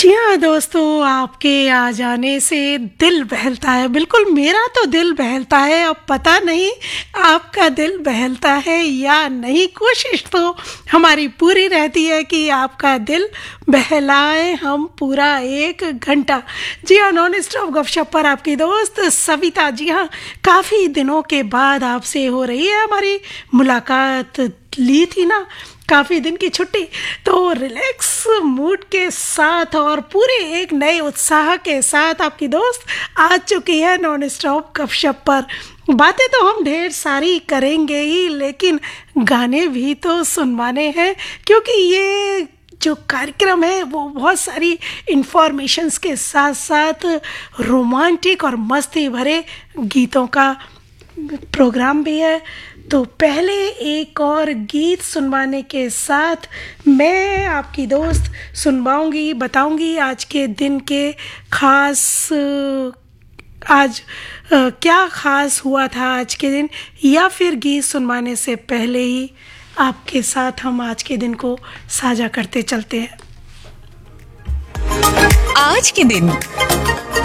जी हाँ दोस्तों, आपके आ जाने से दिल बहलता है। बिल्कुल मेरा तो दिल बहलता है। अब पता नहीं आपका दिल बहलता है या नहीं। कोशिश तो हमारी पूरी रहती है कि आपका दिल बहलाए हम पूरा 1 घंटा। जी हाँ, नॉन स्टॉप गपशप पर आपकी दोस्त सविता। जी हाँ, काफ़ी दिनों के बाद आपसे हो रही है हमारी मुलाकात। ली थी ना काफ़ी दिन की छुट्टी, तो रिलैक्स मूड के साथ और पूरे एक नए उत्साह के साथ आपकी दोस्त आ चुकी है नॉन स्टॉप गपशप पर। बातें तो हम ढेर सारी करेंगे ही, लेकिन गाने भी तो सुनवाने हैं, क्योंकि ये जो कार्यक्रम है वो बहुत सारी इंफॉर्मेशंस के साथ साथ रोमांटिक और मस्ती भरे गीतों का प्रोग्राम भी है। तो पहले एक और गीत सुनवाने के साथ मैं आपकी दोस्त सुनवाऊंगी, बताऊंगी आज के दिन के खास आज क्या खास हुआ था आज के दिन, या फिर गीत सुनवाने से पहले ही आपके साथ हम आज के दिन को साझा करते चलते हैं। आज के दिन